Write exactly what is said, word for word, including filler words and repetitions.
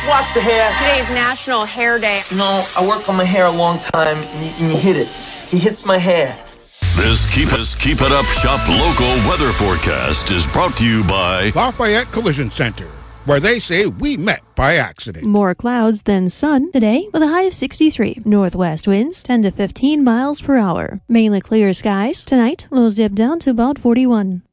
wash the hair. Today's National Hair Day. You know, I work on my hair a long time, and you, and you hit it. He hits my hair. This Keep Us Keep It Up Shop local weather forecast is brought to you by Lafayette Collision Center, where they say we met by accident. More clouds than sun today with a high of sixty-three. Northwest winds ten to fifteen miles per hour. Mainly clear skies. Tonight, lows dip down to about forty-one.